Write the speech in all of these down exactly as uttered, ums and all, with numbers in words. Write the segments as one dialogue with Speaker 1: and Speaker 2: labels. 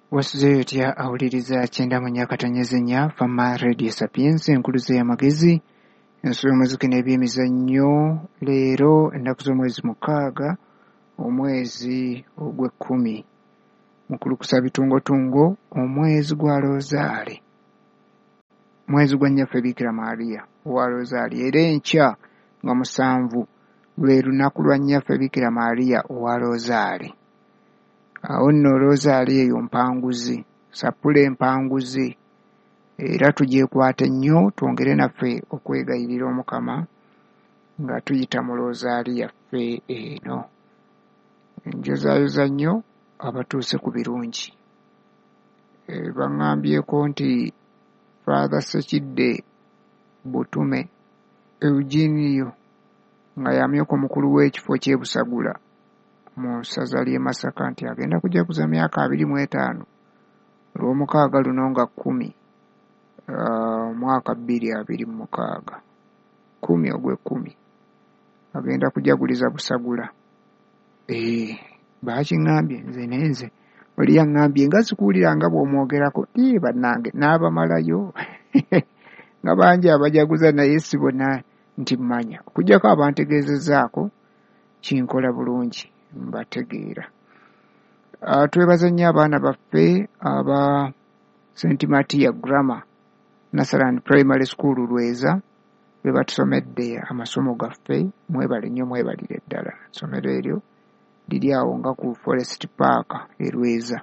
Speaker 1: Wasuzeyo tya awuliriza kyenda mu nyakatanyeze nnya Fama Radio Sapiens enkuluze y'amagezi ensolo omuziki n'ebyemizannyo leero ennaku z'omwezi mukaaga omwezi ogw'ekkumi mukulukusa bitungotungo omwezi gwa Rozaale mwezi gwa nnyaffe Bikira Maria owa Rozaale era enkya nga musanvu lwe lunaku lwa nnyaffe Bikira Maria owa Rozaale. Awo nno Rozaale eyo mpanguzi sapule empanguzi era tugyekwata nnyo twongere naffe okwegayirira Omukama nga tuyita mu Rozaale yaffe eno. Njozaayoza nnyo abatuuse ku birungi. E, baŋŋambyeko nti Father Sekidde Butume Eugenio nga yamyuka omukulu w'ekifo ky'e Busagula mu ssaza ly'e Masaka nti agenda kujaguza myaka abiri mu etaano olw'omukaaga luno nga kkumi mwaka bbiri abiri mu mukaaga kkumi ogw'ekkumi agenda kujaguliza Busagula. Eh, baakiŋŋambye nze nenze oli yaŋŋambye nga sikuwulira nga bw'omwogerako ii bannange n'abamalayo nga bangi abajaguza naye si bonna nti mmanya okuggyako abantegeezezzaako kinkola bulungi mbategeera. Uh, twebaza nnyo abaana baffe aba Saint Matia Grammar Nasarani Primary School Lweza be batusomedde amasomo gaffe. Mwebale nnyo, mwebalire ddala. Essomero eryo liri awo nga ku Forest Park e Lweza.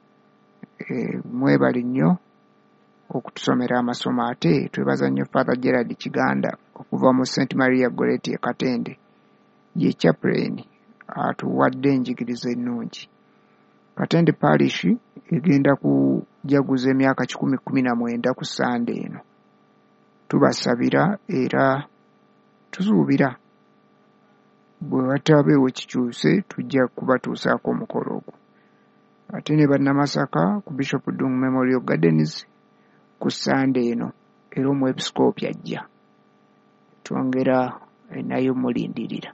Speaker 1: E, mwebale nnyo okutusomera amasomo. Ate twebaza nnyo Father Gerard Kiganda okuva mu Saint Maria Goretti e Katende ye chaplain atuwadde enjigiriza ennungi. Katende Parish egenda kujaguza emyaka kikumi kkumi na mwenda ku Sande eno. Tubasabira era tusuubira bwe watabeewo kikyuse tujja kubatuusaako omukolo ogwo. Ate ne bannamasaka ku Bishop Dung Memorial Gardens ku Sande eno era omwepisikoopi ajja. Twongera nayo mulindirira.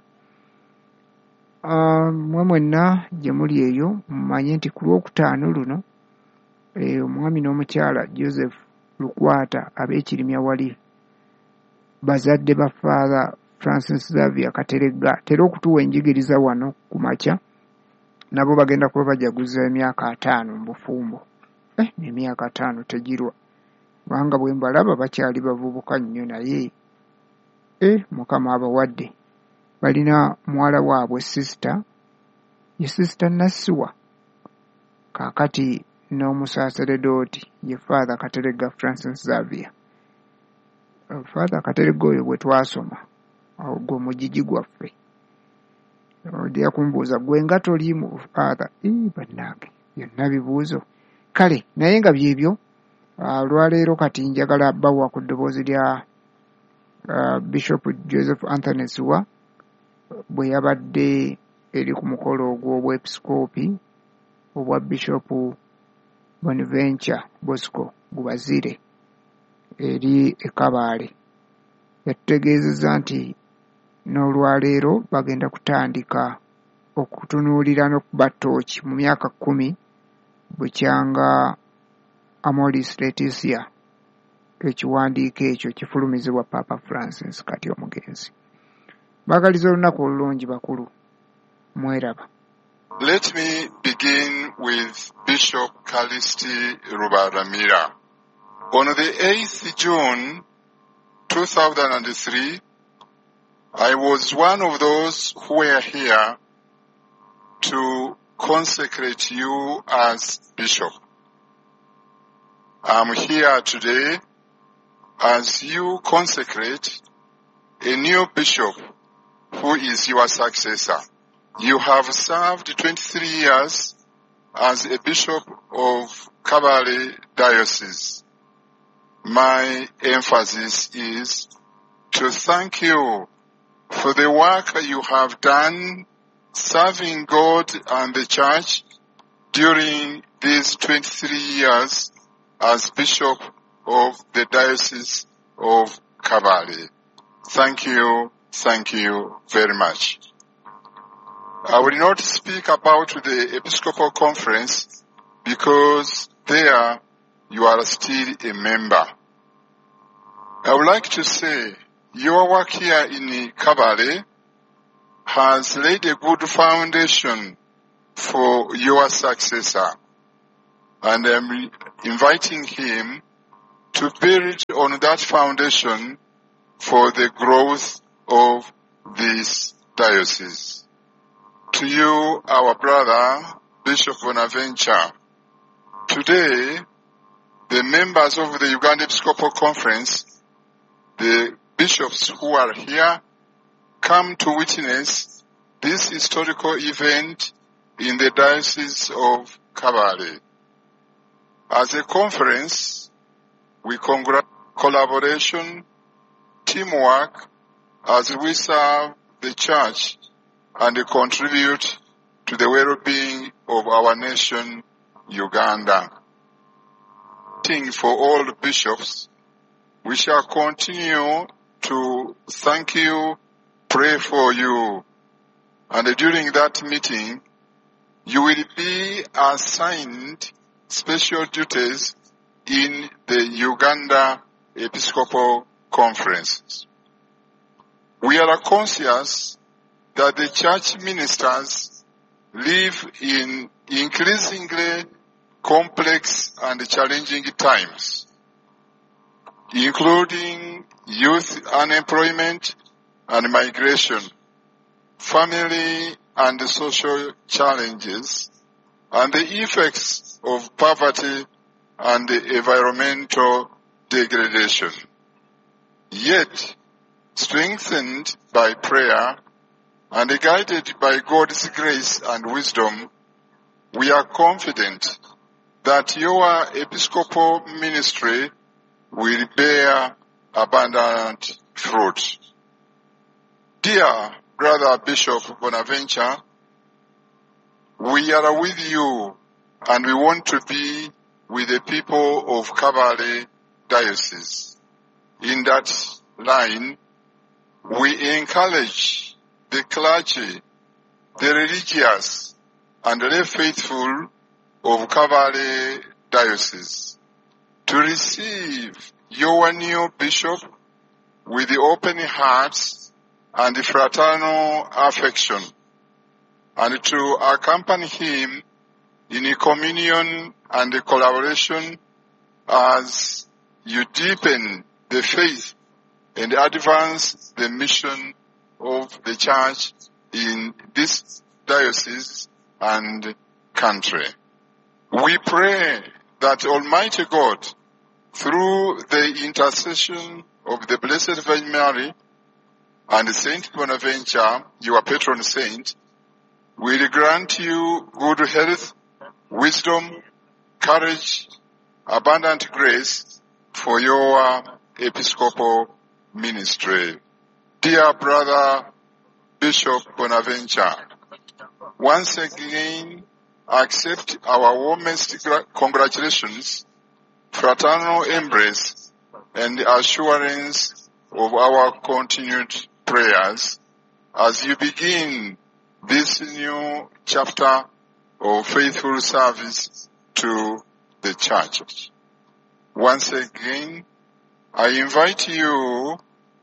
Speaker 1: Uh, mwe mwenna gye muli eyo mumanye nti ku Lwokutaano luno e, omwami n'omukyala Joseph Lukwata ab'ekirimya wali bazadde ba Father Francis Xavier Kateregga tera okutuwa enjigiriza wano ku makya nabo bagenda kuba bajaguza emyaka ataano mu bufumbo. Eh, emyaka ataano tegirwa kubanga bwe mbalaba bakyali bavubuka nnyo naye eh, Mukama abawadde. Balina mwala waabwe sister ye sister Nasiwa kakati n'omusaaseredooti ye Father Kateregga Francis Xavier. Uh, Father Kateregga oyo bwe twasoma ogwo mugigi gwaffe ojja kumbuuza gwe nga toli mu Father. Ii bannange byonna bibuuzo kale naye nga byebyo. Uh, lwaleero kati njagala bawa ku ddoboozi lya uh, Bishop Joseph Anthony Suwa bwe yabadde eri ku mukolo ogw'obwepisikoopi obwa Bishop Bonaventure Bosco Gubazire eri e Kabaale. Yatutegeezezza nti n'olwaleero bagenda kutandika okutunuulira n'okuba ttooki mu myaka kkumi bukyanga Amoris Laetitia ekiwandiiko ekyo kifulumizibwa Papa Francis kati omugenzi. Bagaliza olunaku olulungi bakulu. Mweraba.
Speaker 2: Let me begin with Bishop Calisti Rubaramira. On the eighth of June two thousand three, I was one of those who were here to consecrate you as bishop. I'm here today as you consecrate a new bishop who is your successor. You have served twenty-three years as a bishop of Kabale Diocese. My emphasis is to thank you for the work you have done serving God and the Church during these twenty-three years as bishop of the Diocese of Kabale. Thank you. Thank you very much. I will not speak about the Episcopal Conference because there you are still a member. I would like to say your work here in Kabale has laid a good foundation for your successor, and I'm inviting him to build on that foundation for the growth of this diocese. To you, our brother, Bishop Bonaventure, today, the members of the Uganda Episcopal Conference, the bishops who are here, come to witness this historical event in the Diocese of Kabale. As a conference, we congratulate collaboration, teamwork, as we serve the church and contribute to the well-being of our nation, Uganda. For all the bishops, we shall continue to thank you, pray for you, and during that meeting, you will be assigned special duties in the Uganda Episcopal Conference. We are conscious that the church ministers live in increasingly complex and challenging times, including youth unemployment and migration, family and social challenges, and the effects of poverty and environmental degradation. Yet, strengthened by prayer and guided by God's grace and wisdom, we are confident that your episcopal ministry will bear abundant fruit. Dear Brother Bishop Bonaventure, we are with you and we want to be with the people of Kabale Diocese. In that line, we encourage the clergy, the religious, and the faithful of Kabale Diocese to receive your new bishop with the open hearts and the fraternal affection, and to accompany him in a communion and a collaboration as you deepen the faith and advance the mission of the church in this diocese and country. We pray that Almighty God, through the intercession of the Blessed Virgin Mary and Saint Bonaventure, your patron saint, will grant you good health, wisdom, courage, abundant grace for your episcopal ministry. Dear Brother Bishop Bonaventure, once again, accept our warmest congratulations, fraternal embrace, and assurance of our continued prayers as you begin this new chapter of faithful service to the church. Once again, I invite you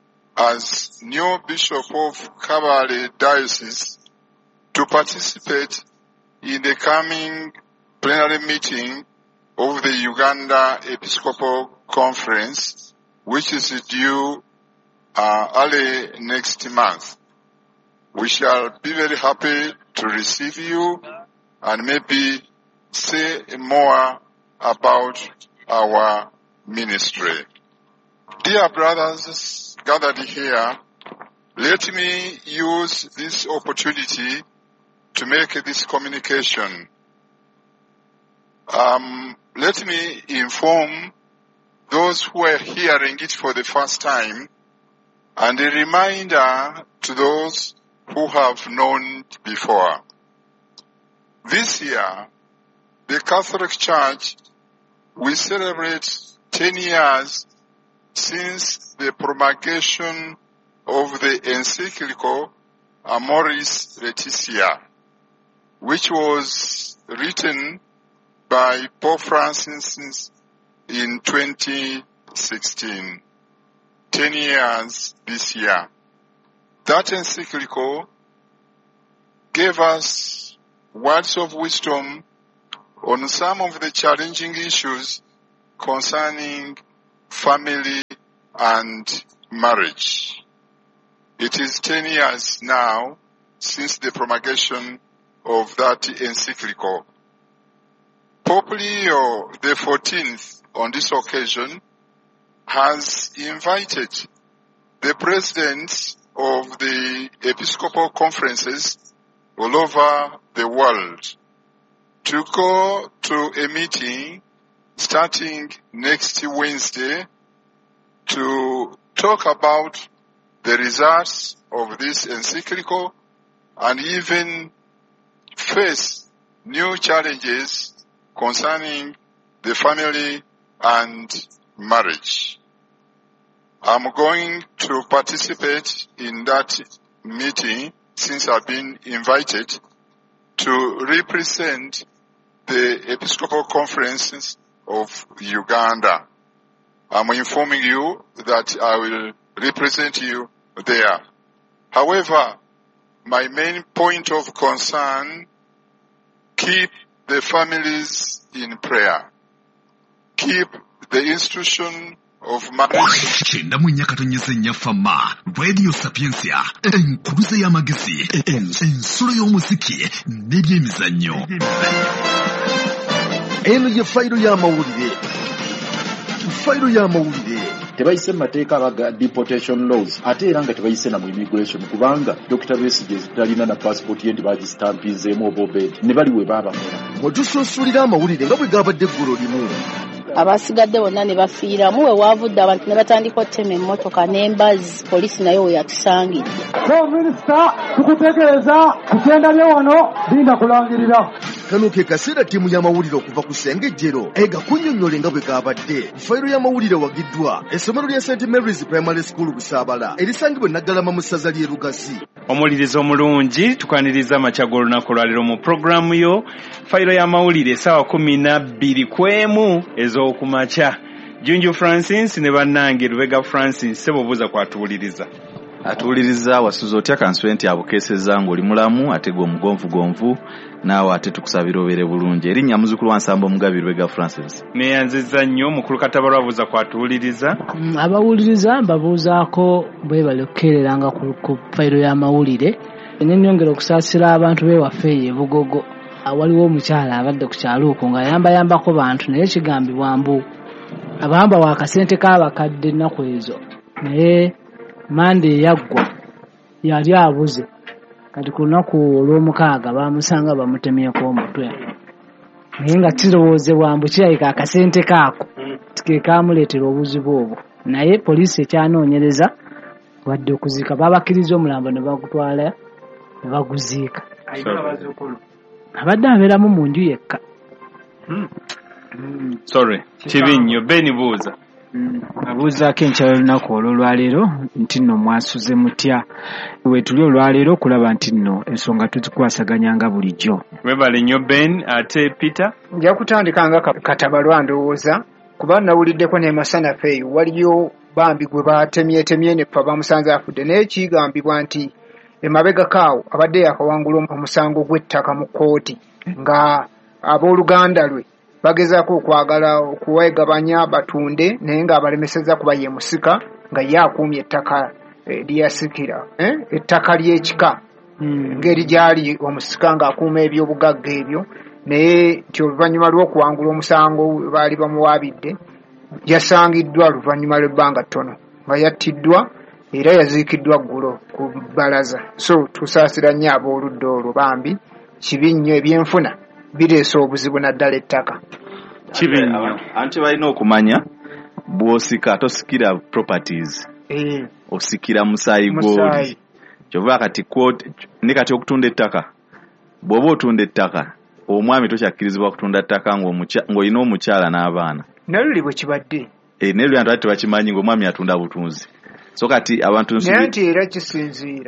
Speaker 2: as new bishop of Kabale Diocese to participate in the coming plenary meeting of the Uganda Episcopal Conference, which is due uh, early next month. We shall be very happy to receive you and maybe say more about our ministry. Dear brothers gathered here, let me use this opportunity to make this communication. Um, let me inform those who are hearing it for the first time and a reminder to those who have known before. This year, the Catholic Church will celebrate ten years since the promulgation of the encyclical Amoris Laetitia, which was written by Pope Francis in twenty sixteen. Ten years this year. That encyclical gave us words of wisdom on some of the challenging issues concerning family and marriage. It is ten years now since the promulgation of that encyclical. Pope Leo the fourteenth on this occasion has invited the presidents of the Episcopal conferences all over the world to go to a meeting starting next Wednesday to talk about the results of this encyclical and even face new challenges concerning the family and marriage. I'm going to participate in that meeting since I've been invited to represent the Episcopal Conferences of Uganda. I'm informing you that I will represent you there. However, my main point of concern, keep the families in prayer. Keep the institution of marriage.
Speaker 3: Chenda mwenye katonyeze nyafama Radio Sapiensia enkuruze ya magisi ensuro y'omuziki n'ebyemizannyo. Eno ye fayiro y'amawulire. Fayiro y'amawulire
Speaker 4: tebayise mateeka abaga deportation laws ate era nga tebayise na mu immigration kubanga Doctor Besigye talina na passport ye ndibagistampizeemu obobed ne bali we baabamera.
Speaker 3: Otususulira amawulire nga bwe gabadde eggulu limu.
Speaker 5: Abasigadde bonna ne bafiira muwe waavudde abantu ne batandika ottema emmotoka n'embazzi poliisi nayo we yatusangidde.
Speaker 6: So minisita tukutegeeza kugenda bye wano binda kulangirira.
Speaker 3: Kano ke kaseera ttiimu y'amawulire okuva ku Ssengejjero ega kunnyonnyola nga bwe gaabadde. Fayiro y'amawulire wagiddwa essomero lya Saint Mary's Primary School Busaabala erisangibwa Naggalama mu ssaza ly'e Lugasi.
Speaker 7: Omuliriza omulungi tukaniriza amakya g'olunaku lwaliro mu programu yo Fayiro y'amawulire essaawa kumi na bbiri kwemu ez'okumakya. Junju Francis ne bannange Lubega Francis sebo buuza kwatuwuliriza.
Speaker 8: Atuwuliriza wasuza otya kanswenti abukeeseza ng'oli mulamu ate gwe omugonvu gonvu naawe ate tukusabira obeere bulungi. Erinnya muzzukulu wa Nsamba Omugabi Lubega Francis.
Speaker 7: Neeyanziza nnyo mukulu Katabalwa abuuza kwatuwuliriza.
Speaker 9: Mm, abawuliriza mbabuuzaako bwe bali okukeereranga ku, ku fayiro y'amawulire n'ennyongera okusaasira abantu b'ewaffe eyo e Bugogo. Waliwo omukyala abadde ku kyalo okwo nga yambayambako bantu naye kigambibwa mbu abamba wa akasente k'abakadde ennaku ezo naye mande yaggwa yali abuze kati ku lunaku olw'omukaaga baamusanga bamutemyeko omutwe naye nga kirowoozebwa mbu kirabika akasente kaako tike kaamuleetera obuzibu obwo naye poliisi ekyanoonyereza wadde okuziika baabakiriza omulambo ne bagutwala ne baguziika. Abadde abeeramu mu nju yekka.
Speaker 7: Sorry kibi nnyo Beni buuza.
Speaker 1: Abuuzaako enkyalo olunaku olwo olwaleero nti nno mwasuze mutya we tuli olwaleero okulaba nti nno ensonga tuzikwasaganyanga bulijjo.
Speaker 7: Webale nnyo Ben ate Peter.
Speaker 1: Nja kutandika nga Katabalwa ndowooza kuba nawuliddeko ne Masana Fey waliyo bambi gwe batemyetemye ne ppa bamusanze afudde naye kigambibwa nti emabega kaawo abadde yakawangula omusango gw'ettaka mu kkooti nga abooluganda lwe bagezaako okwagala okuwegabanya batunde naye ng'abalemesezza kuba ye musika nga ye akuumye ettaka lyasikira eh? ettaka ly'ekika mm. ngeri gyali omusika ng'akuuma ebyobugagga ebyo naye nti oluvannyuma lw'okuwangula omusango baali bamuwaabidde yasangiddwa luvannyuma lw'ebbanga ttono nga yattiddwa era yaziikiddwa ggulo ku bbalaza. So tusaasira nnyo ab'oludda olwo bambi kibi nnyo ebyenfuna bireesa obuzibu naddala ettaka.
Speaker 7: Kibi nnyo
Speaker 8: anti balina okumanya bw'osika tosikira properties
Speaker 1: eh.
Speaker 8: osikira musaayi gw'oli kyova kati ne kati okutunda ettaka bw'oba otunda ettaka omwami tokyakkirizibwa kutunda ttaka ng'olina omukyala n'abaana
Speaker 1: naluli bwe kibadde
Speaker 8: eh, naye luli abantu ati tebakimanyi ng'omwami atunda butunzi. So kati abantu
Speaker 1: naye nti era kisinziira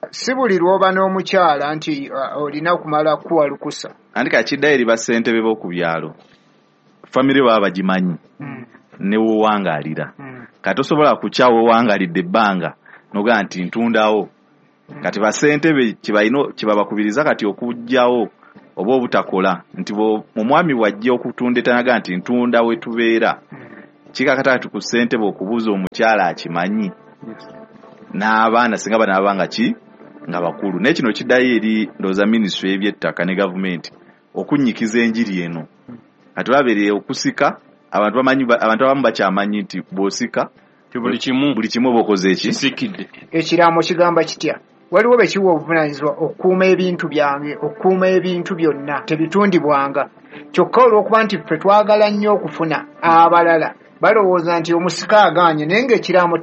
Speaker 1: si buli lwoba n'omukyala nti uh, olina kumala kuwa lukusa.
Speaker 8: Anti kakidda eri bassentebe b'oku byalo famire baba bagimanyi mm. ne wowangaalira mm. kati osobola kukyawo wowangaalidde ebbanga nogaa nti ntundawo mm. kati bassentebe kibalino kibabakubiriza kati okujjawo oba obutakola nti omwami wajja okutunda etanaga nti ntunda we tubeera mm. kikakata kati ku ssentebe okubuuza omukyala akimanyi yes. n'abaana singa banaabanga ki nga bakulu n'ekino kiddayo eri ndowooza minisitule y'ebyettaka ne gavumenti okunnyikiza enjiri eno kati babeere okusika abantu bamanyi abantu abamu bakyamanyi nti bw'osika
Speaker 7: buli kimu
Speaker 8: buli kimu obakoze eki
Speaker 7: kisikidde.
Speaker 1: Ekiraamo kigamba kitya? Waliwo be kiwa obuvunaanyizibwa okukuuma ebintu byange, okukuuma ebintu byonna tebitundibwanga, kyokka olw'okuba nti ffe twagala nnyo okufuna abalala balowooza nti omusika agaanye naye ng'ekiraamo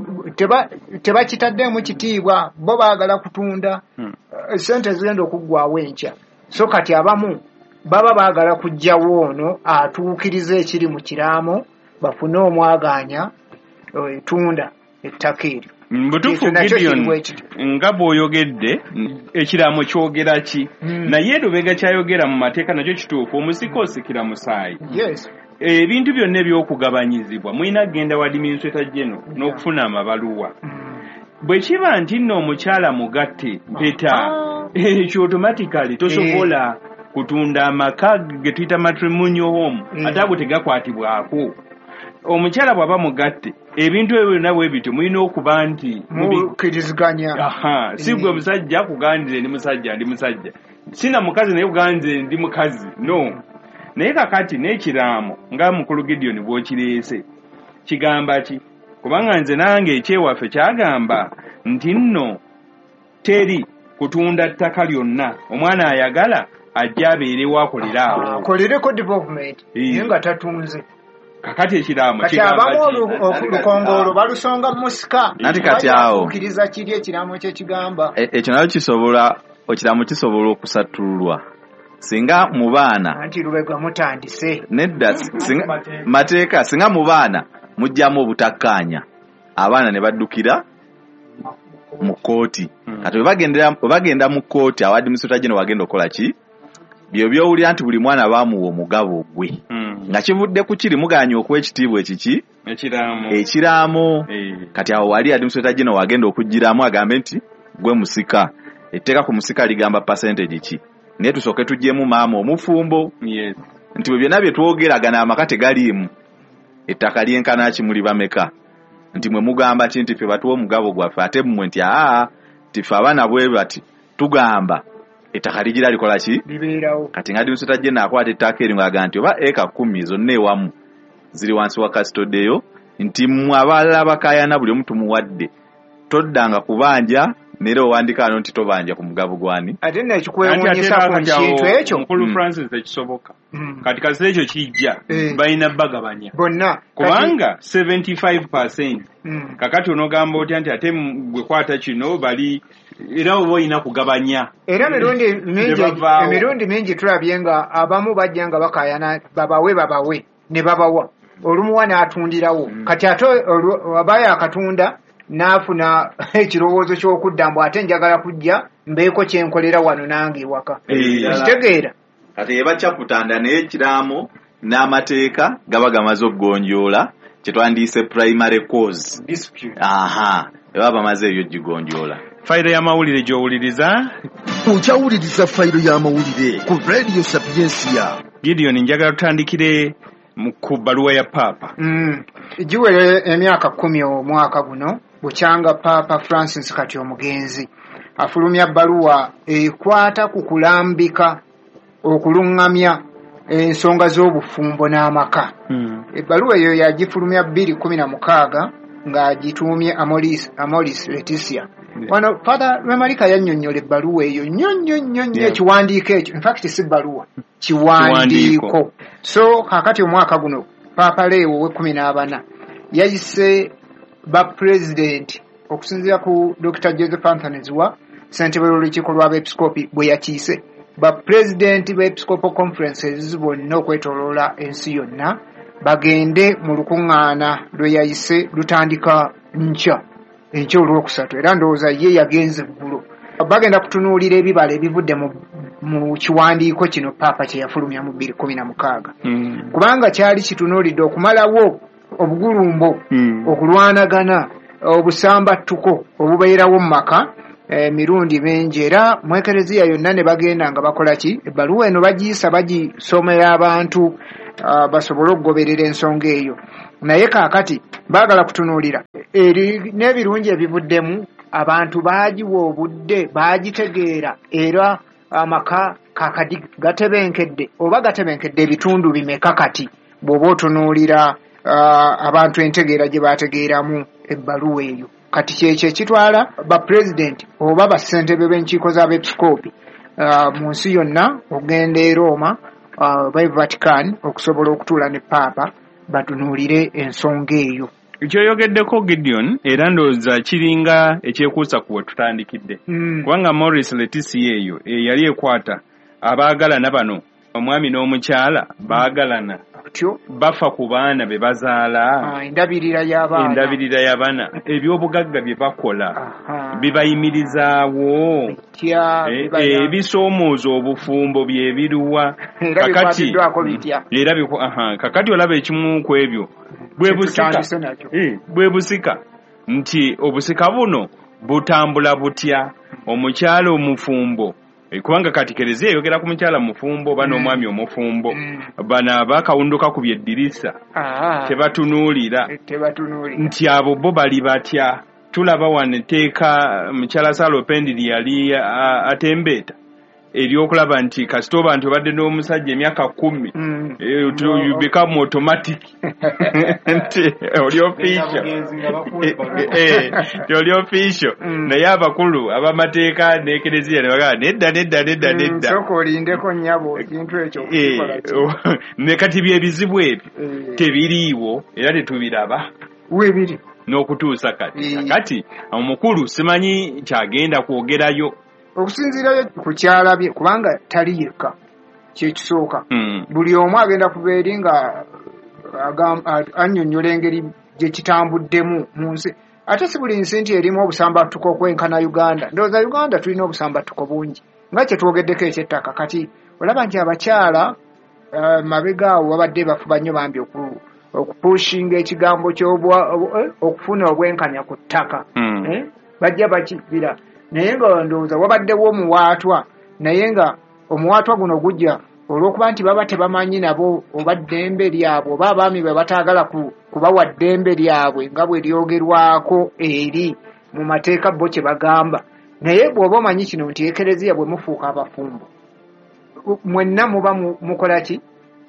Speaker 1: tebakitaddeemu kitiibwa, bo baagala kutunda ssente hmm. zigenda okuggwawo enkya. So kati abamu baba baagala kujjawo ono atuukiriza ekiri mu kiraamo bafune omwagaanya etunda ettaka eryo.
Speaker 7: Mbutufu Gideon nga bw'oyogedde ekiraamo kyogera ki hmm. naye Lubega kyayogera mu mateeka nakyo kituufu, omusika osikira musaayi.
Speaker 1: Yes.
Speaker 7: Ebintu byonna ebyokugabanyizibwa mulina kugenda wa administrator general n'okufuna amabaluwa. Bwe kiba nti nno omukyala mugatte mpeta ekyo automatically tosobola kutunda amaka ge tuyita matrimonial home ate ago tegakwatibwako. Omukyala bw'aba mugatte ebintu ebyo byonna bwe bityo mulina okuba nti
Speaker 1: mukiriziganya.
Speaker 7: Aha, si gwe musajja kugandire ndi musajja ndi musajja, sina mukazi naye kugandire ndi mukazi, no. Naye kakati n'ekiraamo nga mukulu Gideon bw'okireese kigamba ki? Kubanga nze nange ekyewaffe kyagamba nti nno teri kutunda ttaka lyonna, omwana ayagala ajja abeerewo akolera awo
Speaker 1: akolereko development naye nga tatunze.
Speaker 7: Kakati ekiraamo
Speaker 1: kati abamu olukongolo balusonga musika
Speaker 8: nati kati awo
Speaker 1: okukiriza kiri ekiraamo kyekigamba
Speaker 8: ekyo nakyo kisobola ekiraamo kisobola okusattululwa singa mu baana
Speaker 1: anti Lubega mutandise
Speaker 8: nedda singa mateeka singa mu baana mujjamu obutakkaanya abaana ne baddukira mu kooti kati bwe bagenda bwe bagenda mu kooti awa administrator general wagenda okola ki byo byowulira nti buli mwana baamuwa omugabo gwe nga kivudde ku kiri muganya okuwa ekitiibwa ekiki
Speaker 7: ekiraamo
Speaker 8: ekiraamo kati awo wali administrator general wagenda okugiramu agambe nti gwe musika etteeka ku musika ligamba percentage ki naye tusooke tuggyemu maama omufumbo
Speaker 7: yes.
Speaker 8: nti bwe byonna bye twogeragana amaka tegaliimu ettaka lyenkana ki muli bameka nti mwe mugamba ki nti ffe batuwa omugabo gwaffe ate mmwe nti aa ti ffe abaana bwe bati tugamba ettaka ligira likola ki
Speaker 1: libeerawo.
Speaker 8: Kati nga administrator general akwata ettaka eryo ng'aga nti oba eka kkumi zonna ewamu ziri wansi wa kasitodeyo nti mmwe abalala bakaayana buli omu tumuwadde toddanga kubanja nero wandika ano nti tobanja ku mugabo gwani
Speaker 1: ate nekikwewuunyisa ku kintu ekyo
Speaker 7: mukulu Francis ekisoboka kati kazi ekyo kijja balina bagabanya
Speaker 1: bonna
Speaker 7: kubanga seventy-five percent kakati onogamba otya nti ate gwe kwata kino bali era oba olina kugabanya
Speaker 1: era mirundi mingi emirundi mingi tulabye nga abamu bajja nga bakaayana babawe babawe ne babawa olumuwa n'atundirawo kati ate wabaye akatunda n'afuna ekirowoozo ky'okudda mbu ate njagala kujja mbeeko kyenkolera wano nange ewaka kitegeera
Speaker 8: kati yebakyakutanda naye ekiraamo n'amateeka gaba gamaze okugonjoola kyetwandiise primary cause aha eba bamaze ebyo gigonjoola.
Speaker 7: Fayiro y'amawulire gy'owuliriza
Speaker 3: okyawuliriza fayiro y'amawulire ku radio Sapiensia.
Speaker 7: Gideon njagala tutandikire ku bbaluwa ya Paapa.
Speaker 1: Mm. Giwere emyaka kumi omwaka guno bukyanga Paapa Francis kati omugenzi afulumya bbaluwa ekwata ku kulambika okuluŋŋamya ensonga z'obufumbo n'amaka. Mm. Ebbaluwa eyo yagifulumya bbiri kumi na mukaaga ng'agituumye Amoris, Amoris Leticia. Yeah. Wano Father Rwemalika yannyonnyola ebbaluwa eyo nnyo nnyo nnyo nnyo ekiwandiiko ekyo. In fact si bbaluwa kiwandiiko. So kakati omwaka guno Paapa Leo we kumi n'abana yayise ba president okusinziira ku Doctor Joseph Anthony Zwa ssentebe w'olukiiko lw'abeepiskopi bwe yakiise ba president b'episcopal conferences bonna okwetooloola ensi yonna bagende mu lukuŋŋaana lwe yayise lutandika nkya enkya olwokusatu era ndowooza ye yagenze eggulo bagenda kutunuulira ebibala ebivudde mu mu kiwandiiko kino paapa kye yafulumya mu bbiri kumi na mukaaga
Speaker 7: mm.
Speaker 1: kubanga kyali kitunuulidde okumalawo obugulumbo
Speaker 7: mm.
Speaker 1: okulwanagana obusambattuko obubeerawo mu maka emirundi eh, mingi era mu ekereziya yonna ne bagenda nga bakola ki ebbaluwa eno bagiyisa bagisomera abantu uh, basobole okugoberera ensonga eyo naye kaakati baagala kutunuulira eri n'ebirungi ebivuddemu abantu baagiwa obudde baagitegeera era amaka kakadi gatebenkedde oba gatebenkedde ebitundu bimeka kati bw'oba otunuulira uh, abantu entegeera gye baategeeramu ebbaluwa eyo kati kyekyo ekitwala bapulezidenti oba bassentebe b'enkiiko z'abepisikoopi uh, mu nsi yonna okugenda e Roma uh, ba Vatican okusobola okutuula ne paapa batunuulire ensonga eyo.
Speaker 7: Ekyoyogeddeko Gideon era ndowooza kiringa ekyekuusa ku we tutandikidde
Speaker 1: mm.
Speaker 7: kubanga Morris Leticia eyo e, yali ekwata abaagalana bano omwami n'omukyala baagalana
Speaker 1: Tyo
Speaker 7: bafa ku baana be bazaala
Speaker 1: ah, endabirira y'abaana
Speaker 7: endabirira y'abaana ebyobugagga bye bakola bibayimirizaawo ebisoomooza obufumbo bye biruwa kakati era biko aha kakati olaba ekimu ku ebyo bwe busika eh bwe busika nti obusika buno butambula butya omukyala omufumbo kubanga kati kereze yogera ku mukyala mufumbo bano omwami omufumbo bana bakawunduka ku byeddirisa tebatunuulira nti abo bo bali batya tulaba waneteeka mukyala Salopendi yali atembeeta eryokulaba nti kasita abantu badde n'omusajja emyaka kumi you become automatic nti oli official oli official naye abakulu abamateeka n'ekereziya ne bagamba nedda nedda nedda nedda
Speaker 1: soko olindeko nnyabo ekintu ekyo
Speaker 7: ne kati byebizibu ebyo tebiriiwo era tetubiraba
Speaker 1: weebiri
Speaker 7: n'okutuusa kati kati omukulu simanyi kyagenda kwogerayo
Speaker 1: okusinziirayo ku kyalabye kubanga tali yekka kyekisooka
Speaker 7: mm.
Speaker 1: buli omu agenda kuba eri nga annyonnyola engeri gye kitambuddemu mu nsi ate si buli nsi nti erimu obusambattuko okwenkana Uganda ndowooza Uganda tulina obusambattuko bungi nga kye twogeddeko ekyettaka kati olaba nti abakyala uh, mabega awo babadde bafuba nnyo bambi okupushinga ekigambo ky'obwa okufuna obwenkanya ku ttaka
Speaker 7: mm.
Speaker 1: eh? bajja bakibira naye nga ndowooza wabaddewo omuwaatwa naye nga omuwaatwa guno gujja olw'okuba nti baba tebamanyi nabo oba ddembe lyabwe oba abaami bwe bataagala kubawa ddembe lyabwe nga bwe lyogerwako eri mu mateeka bo kye bagamba naye bw'oba omanyi kino nti ekereziya bwe mufuuka abafumbo mwenna muba mukola ki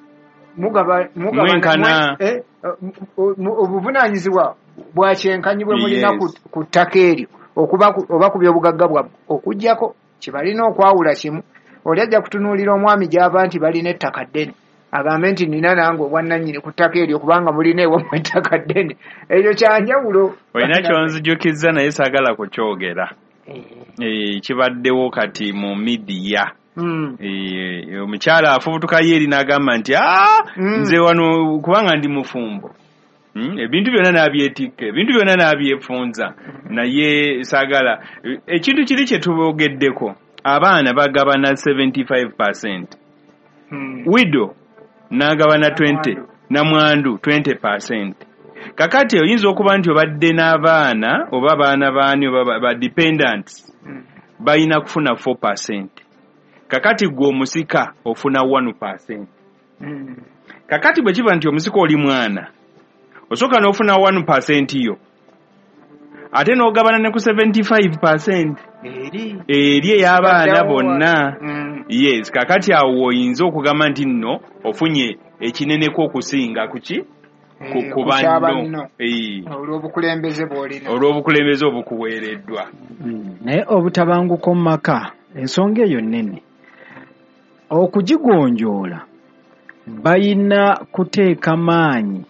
Speaker 7: mwenkana
Speaker 1: obuvunaanyizibwa bwa kyenkanyi bwe mulina ku ttaka eryo okuba oba ku byobugagga bwabwe okuggyako kibalina okwawula kimu oli ajja kutunuulira omwami gy'ava nti balina ettaka ddene agambe nti nina nange obwannannyini ku ttaka eryo kubanga mulina ewamu ettaka ddene ekyo kyanjawulo
Speaker 7: olina kyonzijukizza naye saagala kukyogera kibaddewo kati mu midiya omukyala afubutukayo eri n'agamba nti nze wano kubanga ndi mufumbo ebintu byonna n'abyetikka ebintu byonna n'abyefunza naye saagala ekintu kiri kye tubogeddeko abaana bagabana seventy-five percent wido n'agabana twenty namwandu twenty percent kakati oyinza okuba nti obadde n'abaana oba abaana baani oba ba dependents balina kufuna four percent kakati gwe omusika ofuna one percent kakati bwe kiba nti omusika oli mwana osooka n'ofuna one percent yo ate n'ogabana ne ku seventy-five percent eri ey'abaana bonna yes kakati awo oyinza okugamba nti nno ofunye ekineneko okusinga kuki ku banno
Speaker 1: olw'obukulembeze bw'olina
Speaker 7: olw'obukulembeze obukuweereddwa
Speaker 10: naye obutabanguko mu maka ensonga eyo nnene okugigonjoola balina kuteeka maanyi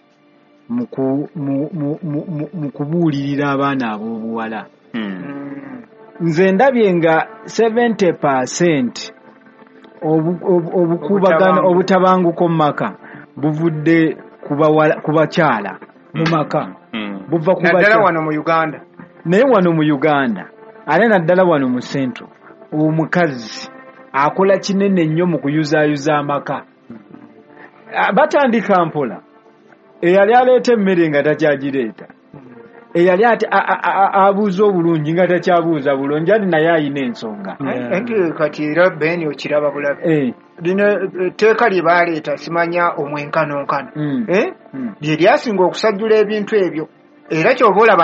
Speaker 10: mu kubuulirira abaana ab'obuwala nze ndabye nga seventy percent obukubagano obutabanguko mu maka buvudde ku bakyala mu maka buva ku
Speaker 1: naddala wano mu Uganda
Speaker 10: naye wano mu Uganda ate naddala wano mu centro omukazi akola kinene nnyo mu kuyuzaayuza amaka. Batandika mpola, eyali aleeta emmere nga takyagireeta, eyali ati abuuza obulungi nga takyabuuza bulungi, ati naye ayina ensonga.
Speaker 1: Nti kati era Beni okiraba bulabe lino tteeka lye baaleeta simanya omwenkanonkano lye lyasinga okusajjula ebintu ebyo, era ky'oba olaba